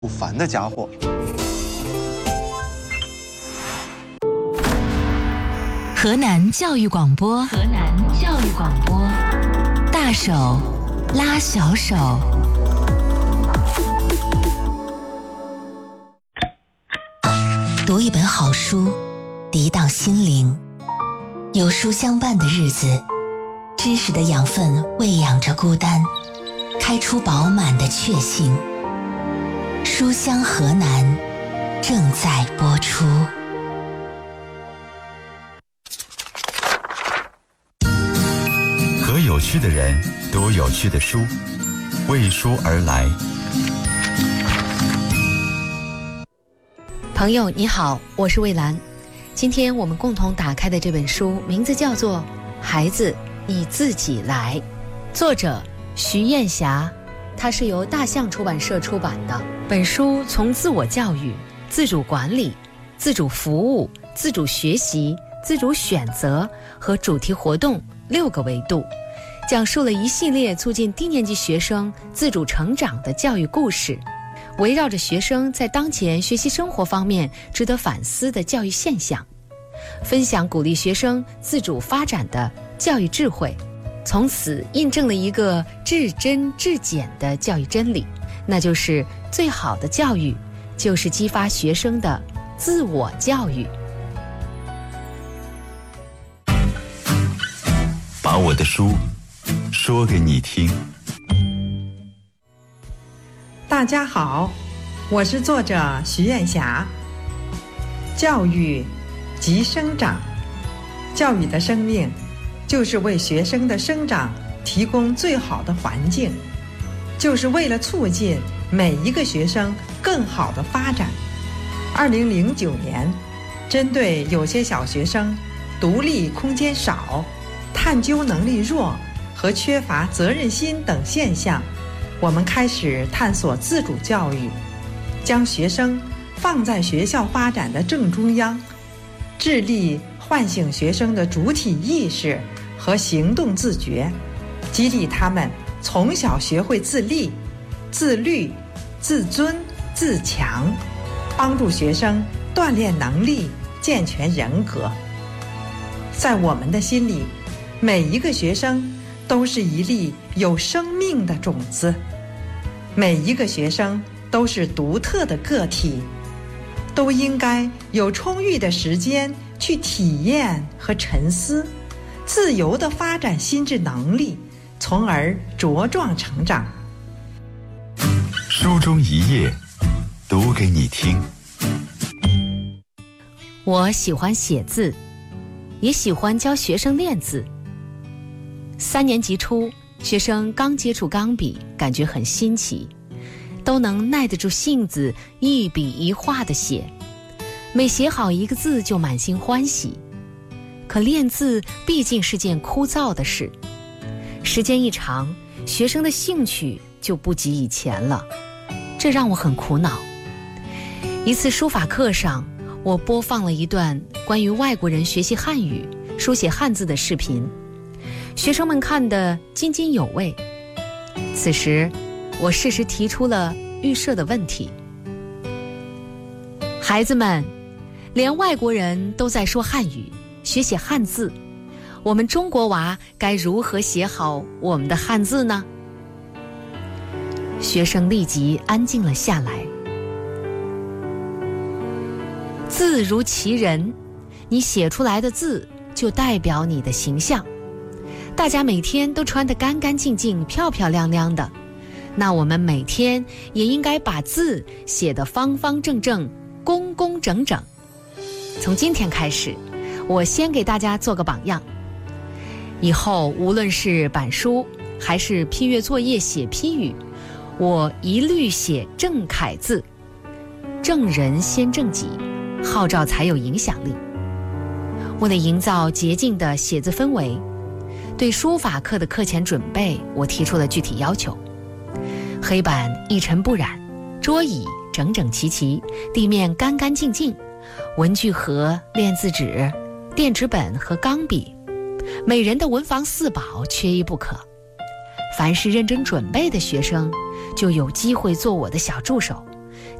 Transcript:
不烦的家伙。 河南教育广播，大手拉小手。读一本好书，涤荡心灵。有书相伴的日子，知识的养分喂养着孤单，开出饱满的确信。书香河南正在播出。 和有趣的人读有趣的书，为书而来。 朋友你好，我是蔚兰。今天我们共同打开的这本书名字叫做《孩子你自己来》，作者徐艳霞，它是由大象出版社出版的。本书从自我教育、自主管理、自主服务、自主学习、自主选择和主题活动6个维度，讲述了一系列促进低年级学生自主成长的教育故事，围绕着学生在当前学习生活方面值得反思的教育现象，分享鼓励学生自主发展的教育智慧，从此印证了一个至真至简的教育真理，那就是最好的教育就是激发学生的自我教育。 把我的书说给你听。 大家好，我是作者徐艳霞。教育即生长，教育的生命就是为学生的生长提供最好的环境，就是为了促进每一个学生更好的发展。2009年，针对有些小学生独立空间少、探究能力弱和缺乏责任心等现象，我们开始探索自主教育，将学生放在学校发展的正中央，致力唤醒学生的主体意识和行动自觉，激励他们从小学会自立、自律、自尊、自强，帮助学生锻炼能力、健全人格。在我们的心里，每一个学生都是一粒有生命的种子，每一个学生都是独特的个体，都应该有充裕的时间去体验和沉思，自由地发展心智能力，从而茁壮成长。 书中一页，读给你听。 我喜欢写字，也喜欢教学生练字。3年级初，学生刚接触钢笔，感觉很新奇，都能耐得住性子，一笔一画地写，每写好一个字就满心欢喜。可练字毕竟是件枯燥的事，时间一长，学生的兴趣就不及以前了，这让我很苦恼。一次书法课上，我播放了一段关于外国人学习汉语、书写汉字的视频，学生们看得津津有味。此时，我适时提出了预设的问题：孩子们，连外国人都在说汉语、学写汉字，我们中国娃该如何写好我们的汉字呢？学生立即安静了下来。字如其人，你写出来的字就代表你的形象。大家每天都穿得干干净净、漂漂亮亮的，那我们每天也应该把字写得方方正正、工工整整。从今天开始，我先给大家做个榜样，以后无论是板书还是批阅作业写批语，我一律写正楷字，正人先正己，号召才有影响力。为了营造洁净的写字氛围，对书法课的课前准备，我提出了具体要求：黑板一尘不染，桌椅整整齐齐，地面干干净净，文具盒、练字纸、电纸本和钢笔，每人的文房四宝缺一不可。凡是认真准备的学生，就有机会做我的小助手。